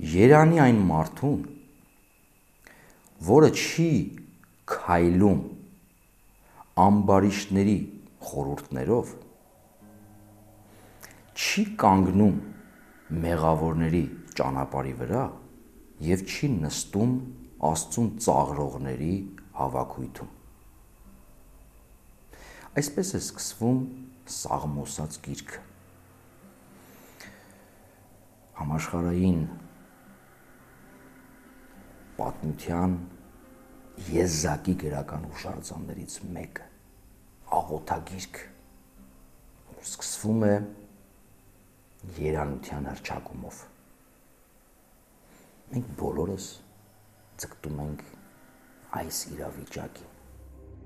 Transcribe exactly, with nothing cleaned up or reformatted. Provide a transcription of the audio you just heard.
Երանի այն մարդուն, որը չի քայլում ամբարիշտների խորհուրդներով, չի կանգնում մեղավորների ճանապարհի վրա և չի նստում Աստծուն ծաղրողների հավաքույթում։ Այսպես է սկսվում Սաղմոսած գիրքը։ Համաշխարհային պատմության եզակի գրական հուշարձաններից մեկը, աղոթագիրք, որ սկսվում է երանության հռչակումով։ Մենք բոլորս ձգտում ենք այս իրավիճակին։